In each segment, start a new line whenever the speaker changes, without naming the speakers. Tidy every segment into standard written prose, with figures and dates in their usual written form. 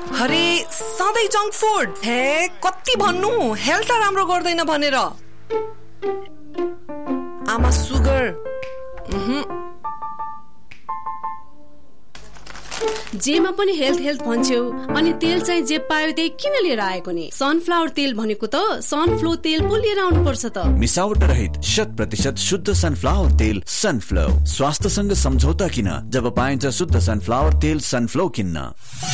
अरे सधैँ junk food हे कति भन्नु हेल्थ राम्रो गर्दैन भनेर आमा सुगर
जेमा पनि हेल्थ भन्छौ अनि तेल चाहिँ जे पायो त्यही किन लिएर आएको नि सनफ्लावर तेल भनेको त सनफ्लो तेल पो लिएर आउनु पर्छ त
मिसावट रहित 100% शुद्ध सनफ्लावर तेल सनफ्लो स्वास्थ्यसँग सम्झौता किन जब पाइन्छ शुद्ध सनफ्लावर तेल सनफ्लो किन्न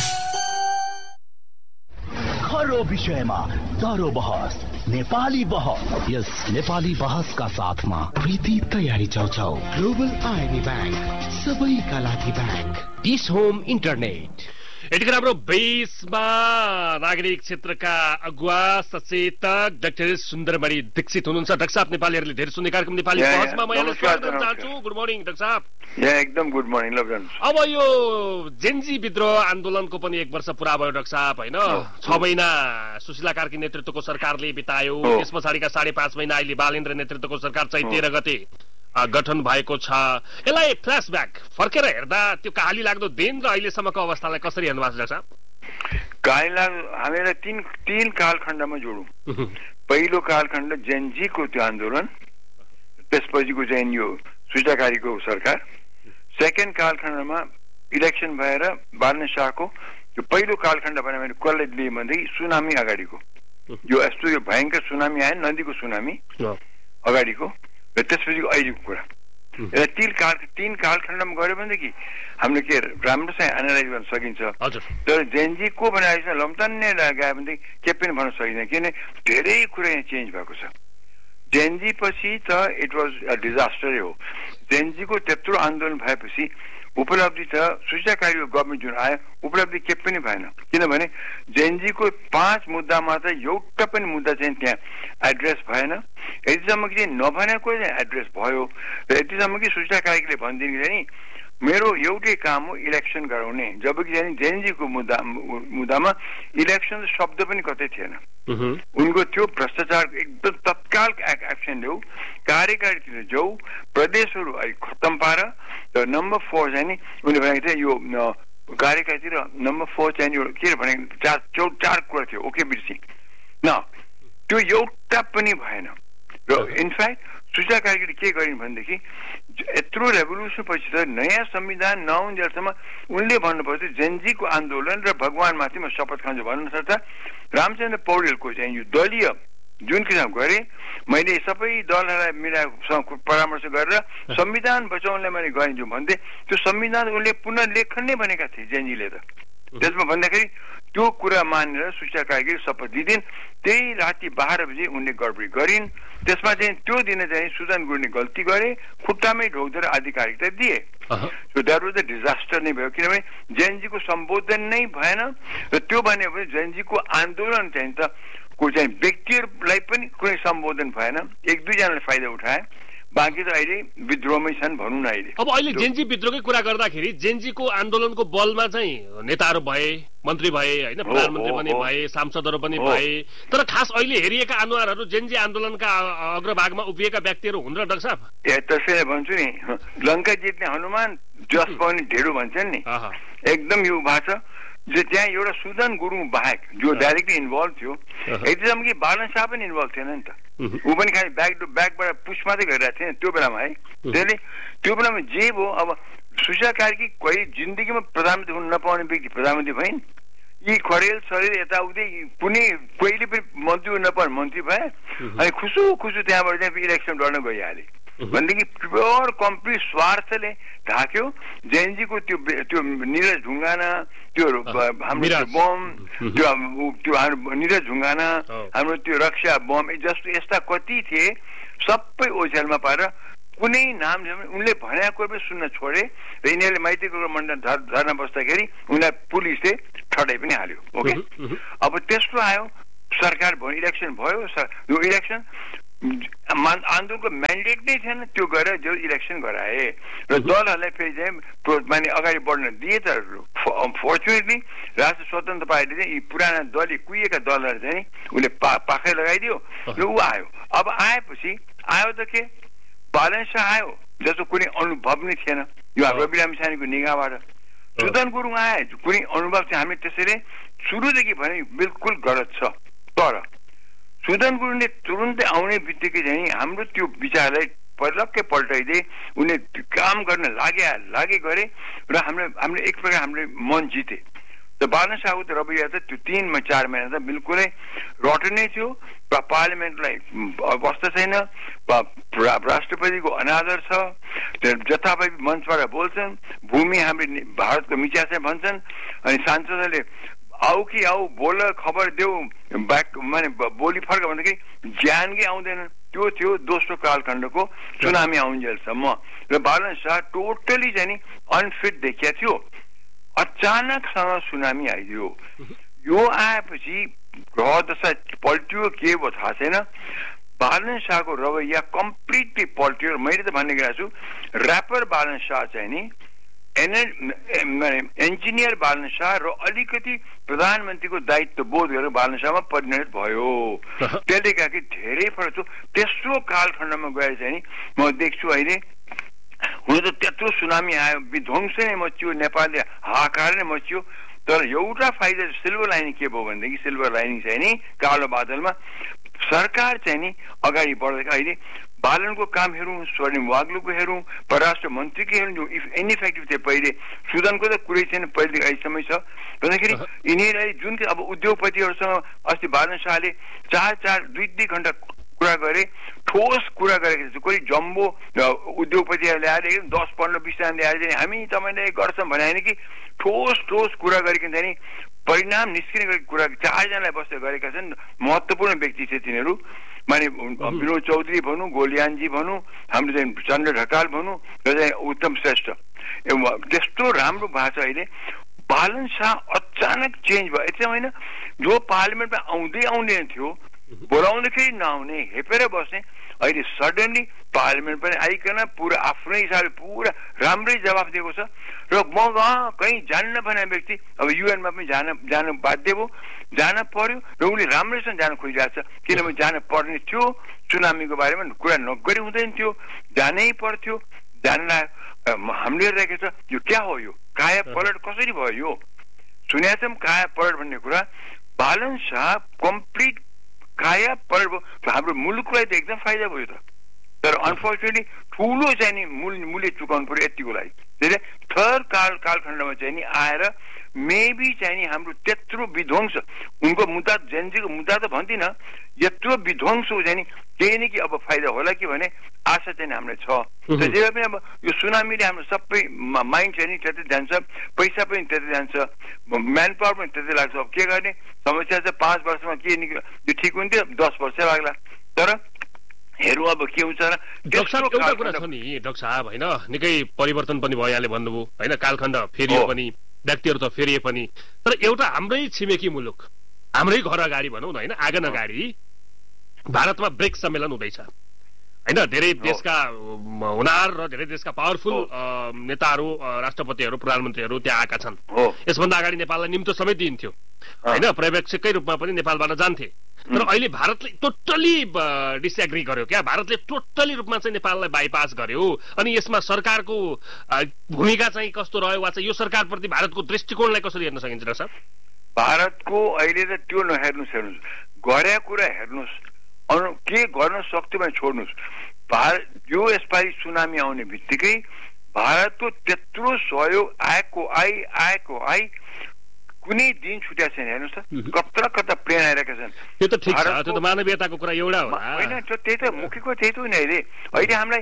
खरो विषयमा दरो बहस नेपाली बहस यस नेपाली बहसका साथमा प्रीति तयारी चौचौ ग्लोबल आईबी बैंक सबैका लागि बैंक डिस होम इन्टरनेट
यतिखेर हाम्रो बेसमा नागरिक क्षेत्रका अगुवा सचेतक डाक्टर सुन्दरमणि दीक्षित हुनुहुन्छ। डाक्टर साहब नेपालीहरूले धेरै सुन्ने कार्यक्रम नेपाली बहसमा म यहाँलाई स्वागत गर्न चाहन्छु। गुड मर्निङ डाक्टर साहब।
एकदम गुड मर्निङ लग्न।
अब यो जेन्जी विद्रोह आन्दोलनको पनि 1 वर्ष पुरा भयो डाक्टर साहब हैन 6 महिना सुशीला कार्की नेतृत्वको सरकारले बितायो त्यस पछाडिका 5.5 महिना अहिले बालेन्द्र नेतृत्वको सरकार चाहिँ 13 गते गठन भएको छ। यसलाई फ्ल्याशब्याक फर्केर हेर्दा त्यो कहाली लाग्दो दिन र अहिलेसम्मको अवस्थालाई कसरी हेर्नु भएको छ डाक्टर साहब?
कहालीलाई हामीलाई तीन कालखण्डमा जोडौँ। पहिलो कालखण्ड जेनजीको त्यो आन्दोलन त्यसपछिको चाहिँ यो सुशीलाकारीको सरकार। सेकेन्ड कालखण्डमा इलेक्सन भएर बालन शाहको त्यो पहिलो कालखण्ड भने मैले कसलाई लिएँ भनेदेखि सुनामी अगाडिको यो यस्तो यो भयङ्कर सुनामी आयो नदीको सुनामी अगाडिको र त्यसपछि अहिलेको कुरा तीन कालखण्डमा गऱ्यो भनेदेखि हामीले के राम्रोसँग एनालाइज गर्न सकिन्छ। तर जेनजी को भनेर लम्तन्ने लगायो भनेदेखि के पनि भन्न सकिँदैन किनभने धेरै कुरा यहाँ चेन्ज भएको छ। जेनजी पछि त इट वाज अ डिजास्टरै हो। जेनजीको त्यत्रो आन्दोलन भएपछि उपलब्धि त सुशीलाकारीको गभर्मेन्ट जुन आयो उपलब्धि के पनि भएन किनभने जेनजीको 5 मुद्दामा त एउटा पनि मुद्दा चाहिँ त्यहाँ एड्रेस भएन। यतिसम्म कि चाहिँ नभनेको चाहिँ एड्रेस भयो र यतिसम्म कि सुशीलाकारीले भनिदिनु चाहिँ मेरो एउटै काम हो इलेक्सन गराउने जबकि चाहिँ जेनजीको मुद्दामा इलेक्सन शब्द पनि कतै थिएन। उनको त्यो भ्रष्टाचार एकदम तत्काल एक्सन ल्याऊ कार्यकारितातिर जाऊ प्रदेशहरू अहिले खत्तम पार र नम्बर 4 चाहिँ नि उनले भनेको थियो यो कार्यकारितातिर नम्बर 4 चाहिँ यो के भने 4 कुरा थियो ओके बिर्सी न त्यो एउटा पनि भएन र इनफ्याक्ट सुशीलाकारीले के गरिन् भनेदेखि यत्रो रेभोल्युसन पछि त नयाँ संविधान नआउन्जेलसम्म उनले भन्नुपर्छ जेनजीको आन्दोलन र भगवानमाथि म शपथ खान्छु भन्नु सक्छ। रामचन्द्र पौडेलको चाहिँ यो दलीय जुन किसिम गरे मैले सबै दलहरूलाई मिलाएर परामर्श गरेर संविधान बचाउनलाई मैले गरिदिन्छु भन्दै त्यो संविधान उनले पुनर्लेखन नै भनेका थिए जेनजीले त। त्यसमा भन्दाखेरि त्यो कुरा मानेर सुशीलाकारीले शपथ दिइदिन्। त्यही राति 12 बजे उनले गडबडी गरिन्। त्यसमा चाहिँ त्यो दिन चाहिँ सुदन गुरुङले गल्ती गरे खुट्टामै ढोक्दै आधिकारिकता दिए। So that was the disaster नै भयो किनभने जेनजीको सम्बोधन नै भएन र त्यो भन्यो भने जेनजीको आन्दोलन चाहिँ त को चाहिँ व्यक्तिहरूलाई पनि कुनै सम्बोधन भएन। 1-2 जनाले फाइदा उठाए बाँकी त अहिले विद्रोहमै छन् भनौँ न। अहिले
अहिले जेनजी विद्रोहकै कुरा गर्दाखेरि जेनजीको आन्दोलनको बलमा चाहिँ नेताहरू भए मन्त्री भए होइन प्रधानमन्त्री पनि भए सांसदहरू पनि भए तर खास अहिले हेरिएका अनुहारहरू जेनजी आन्दोलनका अग्रभागमा उभिएका व्यक्तिहरू हुन् र डाक्टर साहब?
त्यसैले भन्छु नि लङ्का जित्ने हनुमान जस पनि ढेडो भन्छन् नि एकदम यो भएको छ। त्यहाँ एउटा सुदन गुरुङ बाहेक जो डाइरेक्टली इन्भल्भ थियो यतिसम्म कि बालन शाह पनि इन्भल्भ थिएन नि त। ऊ पनि खालि ब्याकबाट पुस मात्रै गरिरहेको थिएन त्यो बेलामा है। त्यसले त्यो बेलामा जे भयो अब सुशीलाकारीकी कोही जिन्दगीमा प्रधानमन्त्री हुन नपाउने व्यक्ति प्रधानमन्त्री भइन्। यी खरेल सरेल यताउति कुनै कहिले पनि मन्त्री हुन नपाउने मन्त्री भए अनि खुसु त्यहाँबाट चाहिँ इलेक्सन लड्न गइहाले भनेदेखि प्योर कम्प्लिट स्वार्थले ढाक्यो। जेनजीको त्यो निरज ढुङ्गाना त्यो हाम्रो बम त्यो निरज ढुङ्गाना हाम्रो त्यो रक्षा बम जस्तो यस्ता कति थिए सबै ओझेलमा पाएर कुनै नाम उनले भनेको पनि सुन्न छोडे र यिनीहरूले माइतीको मण्डल धर्ना बस्दाखेरि उनलाई पुलिसले ठटाइ पनि हाल्यो। ओके अब त्यस्तो आयो सरकार भयो इलेक्सन भयो यो इलेक्सन आन्दोलनको म्यान्डेट नै थिएन त्यो गरेर जो इलेक्सन गराए र दलहरूलाई फेरि चाहिँ माने अगाडि बढ्न दिए तर फर्चुनेटली राष्ट्र स्वतन्त्र पार्टीले चाहिँ यी पुराना दलीय कुहिएका दलहरू चाहिँ उसले पाखै लगाइदियो र ऊ आयो। अब आएपछि आयो त के बालन शाह आयो जस्तो कुनै अनुभव नै थिएन यो रवि लामिछानेको निगाहबाट सुदन गुरुङ आए कुनै अनुभव चाहिँ हामी त्यसैले सुरुदेखि भने बिल्कुल गलत छ। तर सुदन गुरुङले तुरुन्तै आउने बित्तिकै चाहिँ हाम्रो त्यो विचारलाई पटक्कै पल्टाइदिए, उनले काम गर्न लागे गरे र हामीले एक प्रकार हामीले मन जिते। त बालन शाहको त रवैया त त्यो 3-4 महिना त बिल्कुलै रटनै थियो। पार्लियामेन्टलाई अवस्था छैन, राष्ट्रपतिको अनादर छ, जथाभावी मञ्चबाट बोल्छन्, भूमि हामीले भारतको मिच्या चाहिँ भन्छन्, अनि सांसदले आऊ कि आऊ बोल खबर देऊ ब्याक माने बोली फर्क भन्दाखेरि ज्ञानकै आउँदैन। त्यो थियो दोस्रो कालखण्डको सुनामी आउन्जेलसम्म र बालन शाह टोटली चाहिँ अनफिट देखिया थियो। अचानकसँग सुनामी आइदियो। यो आएपछि ग्रह दशा पल्टियो के भयो थाहा छैन। बालन शाहको रवैया कम्प्लिटली पल्टियो। मैले त भन्ने गएको छु ऱ्यापर बालन शाह चाहिँ नि इन्जिनियर बालन शाह र अलिकति प्रधानमन्त्रीको दायित्व बोध गरेर बालन शाहमा परिणत भयो। त्यसले गर्दा धेरै फरक छ। तेस्रो कालखण्डमा गएर चाहिँ नि म देख्छु अहिले हुन त त्यत्रो सुनामी आयो, विध्वंस नै मच्यो, नेपालले हाहाकार नै मच्यो। तर एउटा फाइदा सिल्भर लाइनिङ के भयो भनेदेखि सिल्भर लाइनिङ चाहिँ नि कालो बादलमा सरकार चाहिँ नि अगाडि बढ्दै अहिले बालनको काम हेरौँ, स्वर्णिम वाग्लुको हेरौँ, परराष्ट्र मन्त्रीको हेरौँ, इनइफेक्टिभ थिए पहिले। सुदनको त कुरै छैन पहिलेदेखि अहिलेसम्म छ भन्दाखेरि यिनीहरूलाई जुन चाहिँ अब उद्योगपतिहरूसँग अस्ति बालन शाहले 2 घण्टा कुरा गरे, ठोस कुरा गरेको छ। कोही जम्बो उद्योगपतिहरू ल्याएर 10-15-20 जना ल्याएर हामी तपाईँले गर्छौँ भने होइन कि ठोस कुरा गरिकन चाहिँ परिणाम निस्किने गरेको कुरा 4 जनालाई बसेर गरेका छन्। महत्त्वपूर्ण व्यक्ति थिए तिनीहरू, माने विनोद चौधरी भनौँ, गोलियानजी भनौँ, हाम्रो चाहिँ चन्द्र ढकाल भनौँ र चाहिँ उत्तम श्रेष्ठ। त्यस्तो राम्रो भएको छ अहिले। बालन शाह अचानक चेन्ज भयो। यति होइन जो पार्लियामेन्टमा आउँदै थियो बोलाउँदाखेरि नआउने, हेपेर बस्ने, अहिले सडनली पार्लियामेन्ट पनि आइकन पुरा आफ्नै हिसाबले पुरा राम्रै जवाफ दिएको छ। र म कहीँ जान्न भने व्यक्ति अब युएनमा पनि जान बाध्य भयो, जान पर्यो र उसले राम्रैसँग जान खोजिरहेको छ। किनभने जान पर्ने थियो, सुनामीको बारेमा कुरा नगरी हुँदैन थियो, जानै पर्थ्यो। जान्न हामीले राखेको छ यो क्या हो, यो काया पलट कसरी भयो, यो सुनेको छौँ काया पलट भन्ने कुरा। बालन शाह कम्प्लिट काया पलट भयो। हाम्रो मुलुकलाई त एकदम फाइदा भयो त। तर अनफर्चुनेटली ठुलो चाहिँ नि मूल्य चुकाउनु पर्यो यतिको लागि। त्यसले थर्ड कालखण्डमा चाहिँ नि आएर मेबी चाहिँ नि हाम्रो त्यत्रो विध्वंस, उनको मुद्दा जेन्जीको मुद्दा त भन्दिनँ, यत्रो विध्वंस चाहिँ नि केही न केही अब फाइदा होला कि भन्ने आशा चाहिँ हामीलाई छ। त्यसले पनि अब यो सुनामीले हाम्रो सबै माइन्ड चाहिँ नि त्यतै जान्छ, पैसा पनि त्यतै जान्छ, म्यान पावर पनि त्यतै लाग्छ। अब के गर्ने, समस्या चाहिँ 5 वर्षमा के यो ठिक हुन्थ्यो, 10 वर्ष लाग्ला। तर हेरौँ अब के हुन्छ र।
एउटा कुरा छ नि डाक्टर साहब, होइन निकै परिवर्तन पनि भयो यहाँले भन्नुभयो, होइन कालखण्ड फेरियो पनि, व्यक्तिहरू त फेरिए पनि। तर एउटा हाम्रै छिमेकी मुलुक, हाम्रै घर अगाडि भनौँ न, होइन आँगन अगाडि भारतमा ब्रिक्स सम्मेलन हुँदैछ, होइन धेरै देशका हुनार र धेरै देशका पावरफुल नेताहरू, राष्ट्रपतिहरू, प्रधानमन्त्रीहरू त्यहाँ आएका छन्। यसभन्दा अगाडि नेपाललाई निम्तो समेत दिइन्थ्यो, होइन पर्यवेक्षककै रूपमा पनि नेपालबाट जान्थे। तर अहिले भारतले टोटली डिसएग्री गर्यो क्या, भारतले टोटली रूपमा चाहिँ नेपाललाई बाइपास गर्यो। अनि यसमा सरकारको भूमिका चाहिँ कस्तो रह्यो, वा चाहिँ यो सरकारप्रति भारतको दृष्टिकोणलाई कसरी हेर्न सकिन्छ र सर?
भारतको अहिले त त्यो नहेर्नुहोस्, गरे कुरा हेर्नुहोस्, के गर्न सक्थ्यो भने छोड्नुहोस्। यो यसपालि सुनामी आउने बित्तिकै भारतको त्यत्रो सहयोग आएको आई कुनै दिन छुट्याएको छैन। हेर्नुहोस् त कता प्लेन आइरहेका छन्।
त्यो त ठिक छ, त्यो त मानवीयताको कुरा एउटा हो
होइन। त्यही त मुख्यको त्यही त होइन। अहिले हामीलाई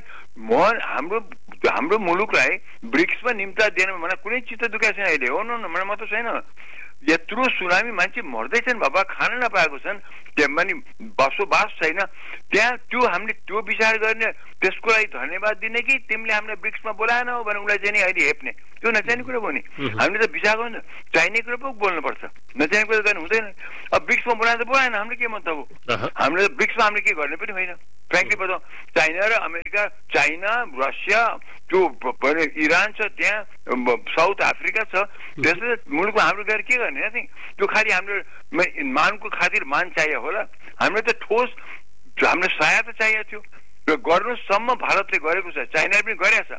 हाम्रो मुलुकलाई ब्रिक्समा निम्ता दिएन भने कुनै चित्त दुखेको छैन अहिले। हो न मलाई मात्र छैन, यत्रो सुनामी मान्छे मर्दैछन् बाबा, खान नपाएको छन्, त्यहाँ पनि बसोबास छैन त्यहाँ। त्यो हामीले त्यो विचार गर्ने, त्यसको लागि धन्यवाद दिने कि तिमीले हामीलाई ब्रिक्समा बोलाएन हो भने उसलाई चाहिँ नि अहिले हेप्ने, त्यो नचाहिने कुरा भयो नि। हामीले त विचार गर्नु, चाहिने कुरा पो बोल्नुपर्छ, नचाहिने कुरा गर्नु हुँदैन। अब ब्रिक्समा बोलाएर त बोलाएन, हामीले के मतलब हो? हामीले त ब्रिक्समा हामीले के गर्ने पनि होइन। फ्रेङ्कली बताउँ, चाइना र अमेरिका, चाइना, रसिया, त्यो इरान छ, त्यहाँ साउथ अफ्रिका छ, त्यसले मुलुकमा हाम्रो गएर के गर्ने? त्यो खालि हाम्रो मानको खातिर मान चाहियो होला। हामीलाई त ठोस हामीलाई सहायता चाहिएको थियो र गर्नुसम्म भारतले गरेको छ, चाइनाले पनि गरेको छ।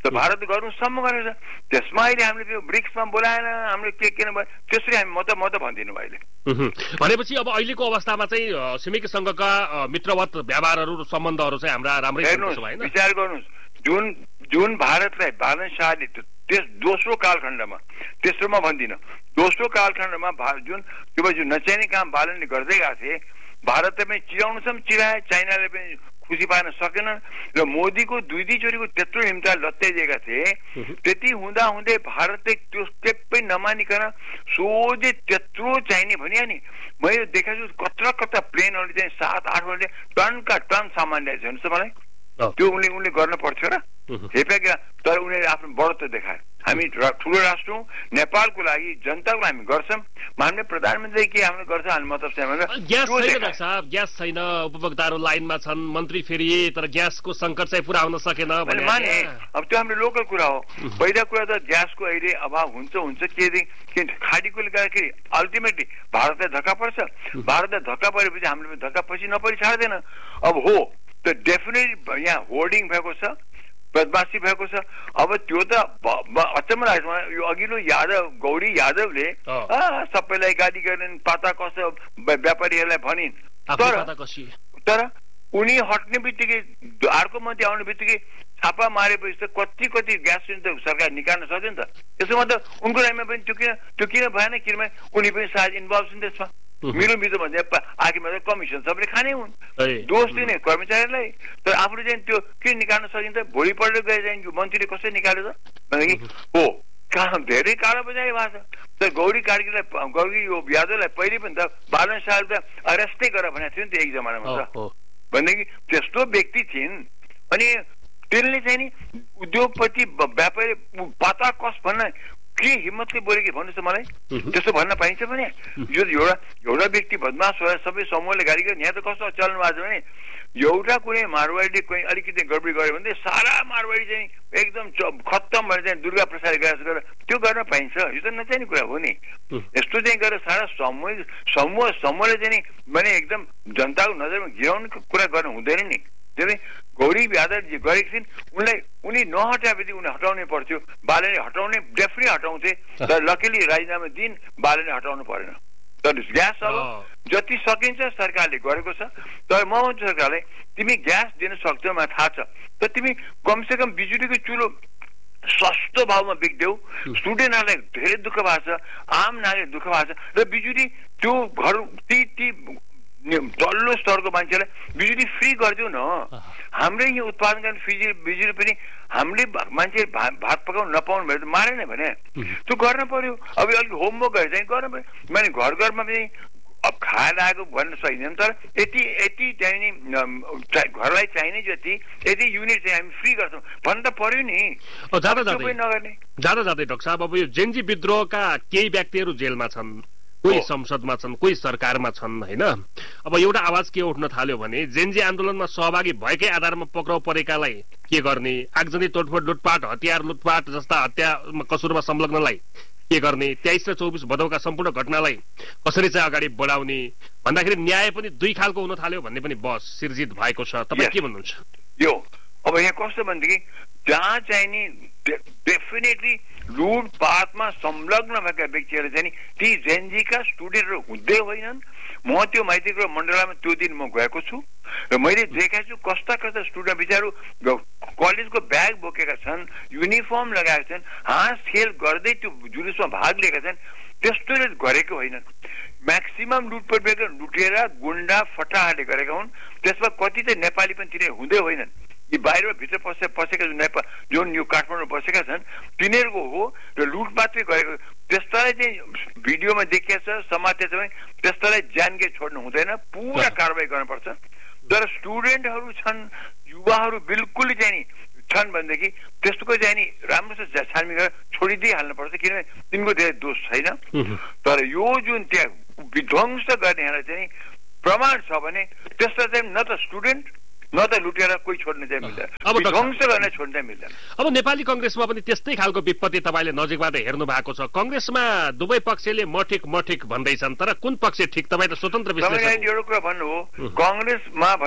त भारतले गर्नुसम्म गरेको छ। त्यसमा अहिले हामीले ब्रिक्समा बोलाएन, हामीले के किन भयो त्यसरी हामी म त भन्दिनँ अहिले।
भनेपछि अब अहिलेको अवस्थामा चाहिँ छिमेकी सङ्घका मित्रवत व्यवहारहरू सम्बन्धहरू चाहिँ हाम्रा राम्रै
हेर्नुहोस्, विचार गर्नुहोस्, जुन भारतलाई बालन शाहले त्यस दोस्रो कालखण्डमा, तेस्रोमा भन्दिनँ, दोस्रो कालखण्डमा जुन नचाहिने काम बालनले गर्दै गएको थिए, भारतले पनि चिराउनुसम्म चिराए, चाइनाले पनि खुसी पार्न सकेन र मोदीको दुईचोटिको त्यत्रो हिम्ता लत्याइदिएका थिए। त्यति हुँदा हुँदै भारतले त्यो स्टेप पनि नमानिकन सोझै त्यत्रो चाहिने भनिया नि। मैले देखाएको छु कत्रा प्लेनहरूले चाहिँ 7-8 टनका टन सामान ल्याएको छ हेर्नुहोस् मलाई। त्यो उनले गर्न पर्थ्यो र हेपेका, तर उनीहरूले आफ्नो बढत्व देखाए। हामी ठुलो राष्ट्र हौँ, नेपालको लागि जनताको लागि हामी गर्छौँ, हामीले प्रधानमन्त्री के हामीले गर्छ हामी मतलब चाहिँ
ग्यास छैन, उपभोक्ताहरू लाइनमा छन्, मन्त्री फेरिए तर ग्यासको सङ्कट चाहिँ पुरा हुन सकेन
माने। अब त्यो हाम्रो लोकल कुरा हो। पहिला कुरा त ग्यासको अहिले अभाव हुन्छ के खाडीकोले गर्दाखेरि अल्टिमेटली भारतलाई धक्का पर्छ। भारतलाई धक्का परेपछि हामीले धक्का पछि नपरि छाड्दैन। अब हो त डेफिनेटली यहाँ होर्डिङ भएको छ, बदमासी भएको छ। अब त्यो त अचम्म लाग्छ मलाई। यो अघिल्लो गौरी यादवले सबैलाई गाली गर्ने पाता कस्तो व्यापारीहरूलाई भनिन्, तर उनी हट्ने बित्तिकै अर्को मन्त्री आउने बित्तिकै छापा मारेपछि त कति ग्यास सिलिन्डर सरकार निकाल्न सक्यो नि त। त्यसो मतलब उनको टाइममा पनि त्यो किन भएन, किनभने उनी पनि सायद इन्भल्भ छन् त्यसमा। मिलो भन्दा आखिरमा त कमिसन सबैले खाने हुन्, दोष दिने कर्मचारीलाई। तर आफूले चाहिँ त्यो के निकाल्न सकिन्छ, भोलिपल्ट गएर चाहिँ मन्त्रीले कसरी निकाल्यो त भनेदेखि हो काम धेरै कालो बजाइ भएको छ। तर गौरी यो यादवलाई पहिले पनि त बालन शाहले त अरेस्टै गर भनेको थियो नि त एक जमानामा त। भनेदेखि त्यस्तो व्यक्ति थिइन्। अनि त्यसले चाहिँ नि उद्योगपति व्यापारी पाता कस भन्न के हिम्मतले बोल्यो कि भन्नुहोस् त मलाई। त्यस्तो भन्न पाइन्छ भने यो एउटा व्यक्ति बदमास भएर सबै समूहले गाली गर्यो। यहाँ त कस्तो चल्नु भएको छ भने एउटा कुनै मारवाडीले कोही अलिकति गडबडी गर्यो भने सारा मारवाडी चाहिँ एकदम खत्तम भएर चाहिँ दुर्गा प्रसाद गरेर त्यो गर्न पाइन्छ। यो त नचाहिने कुरा हो नि। यस्तो चाहिँ गरेर सारा समूहले चाहिँ भने एकदम जनताको नजरमा गिराउने कुरा गर्नु हुँदैन नि। त्यसले गौरी यादव गरेकी थिइन्, उनी नहटाएपछि उनी हटाउनै पर्थ्यो। बालनले हटाउने डेफिनेटली हटाउँथे, तर लकिली राजीनामा दिन बालनले हटाउनु परेन। तर ग्यास अब जति सकिन्छ सरकारले गरेको छ। तर म भन्छु सरकारलाई, तिमी ग्यास दिन सक्छौ मलाई थाहा छ, तर तिमी कमसेकम बिजुलीको चुलो सस्तो भावमा बिक्देऊ। स्टुडेन्टहरूलाई धेरै दुःख भएको छ, आम नागरिक दुःख भएको छ। र बिजुली त्यो घर ती तल्लो स्तरको मान्छेलाई बिजुली फ्री गरिदिउ न। हाम्रै यहाँ उत्पादन गर्ने बिजुली पनि हामीले मान्छे भात पकाउनु नपाउनु भयो त मारेन भने त्यो गर्न पर्यो। अब अलिक होमवर्क गरेर चाहिँ गर्न पर्यो। मैले घरमा पनि अब खाएर आएको भन्न सकिँदैन, तर यति चाहिने घरलाई चाहिने जति यति युनिट चाहिँ हामी फ्री गर्छौँ भन्न त पर्यो नि।
जाँदा जाँदै डाक्टर साहब, अब यो जेन्जी विद्रोहका केही व्यक्तिहरू जेलमा छन्, कोही संसदमा छन्, कोही सरकारमा छन् होइन। अब एउटा आवाज के उठ्न थाल्यो भने जेन्जी आन्दोलनमा सहभागी भएकै आधारमा पक्राउ परेकालाई के गर्ने, आगजनी तोडफोड लुटपाट हतियार लुटपाट जस्ता हत्या कसुरमा संलग्नलाई के गर्ने, 23 र 24 भदौका सम्पूर्ण घटनालाई कसरी चाहिँ अगाडि बढाउने भन्दाखेरि न्याय पनि दुई खालको हुन थाल्यो भन्ने पनि बहस सिर्जित भएको छ। तपाईँ के भन्नुहुन्छ
यो? अब यहाँ कस्तो भनेदेखि जहाँ चाहिँ नि डेफिनेटली लुटपाटमा संलग्न भएका व्यक्तिहरू चाहिँ ती जेनजीका स्टुडेन्टहरू हुँदै होइनन्। म त्यो माइतीको मण्डलामा त्यो दिन म गएको छु र मैले देखेको छु कस्ता स्टुडेन्ट बिचारू कलेजको ब्याग बोकेका छन्, युनिफर्म लगाएका छन्, हाँस खेल गर्दै त्यो जुलुसमा भाग लिएका छन्। त्यस्तोले गरेको होइनन्। म्याक्सिमम लुटेर गुन्डा फटाहाले गरेका हुन्। त्यसमा कति चाहिँ नेपाली पनि तिनीहरू हुँदै होइनन्। यी बाहिर भित्र पसेका जुन यो काठमाडौँ बसेका छन् तिनीहरूको हो र लुटपाटै गरेको। त्यस्तालाई चाहिँ भिडियोमा देखिएको छ, समातेको छ भने त्यस्तालाई जानगे छोड्नु हुँदैन, पुरा कारवाही गर्नुपर्छ। तर स्टुडेन्टहरू छन्, युवाहरू बिल्कुल चाहिँ नि छन् भनेदेखि त्यस्तोको चाहिँ नि राम्रोसँग छानबिन गरेर छोडिदिइहाल्नुपर्छ, किनभने तिनको धेरै दोष छैन। तर यो जुन त्यहाँ विध्वंस गर्नेहरूलाई चाहिँ प्रमाण छ भने त्यसलाई चाहिँ न त स्टुडेन्ट न त लुटेर कोही छोड्ने चाहिँ मिल्दैन, ध्वंस गर्ने छोड्ने मिल्दैन।
अब नेपाली कङ्ग्रेसमा पनि त्यस्तै खालको विपत्ति तपाईँले नजिकबाट हेर्नु भएको छ। कङ्ग्रेसमा दुवै पक्षले मठिक भन्दैछन्, तर कुन पक्ष ठिक तपाईँ त स्वतन्त्र विश्लेषक?
एउटा कुरा भन्नु हो, कङ्ग्रेसमा भन्नु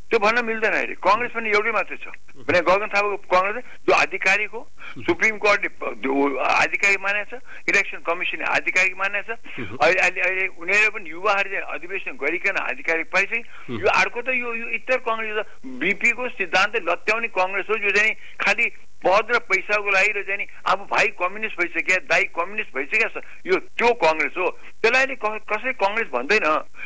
त्यो भन्न मिल्दैन अहिले कांग्रेस पनि एउटै मात्रै छ भने गगन थापाको कांग्रेस जो आधिकारिक हो सुप्रिम कोर्टले आधिकारिक मानेछ इलेक्सन कमिसनले आधिकारिक मानेछ अहिले उनीहरूले पनि युवाहरूले अधिवेशन गरिकन आधिकारिक पाइसके यो अर्को त यो इतर कांग्रेस बीपी को सिद्धान्त लत्याउने कांग्रेस हो जो चाहिँ खालि पद र पैसाको लागि र चाहिँ अब भाइ कम्युनिस्ट भइसक्यो दाइ कम्युनिस्ट भइसक्यो यो त्यो कांग्रेस हो त्यसलाई कसै कांग्रेस भन्दैन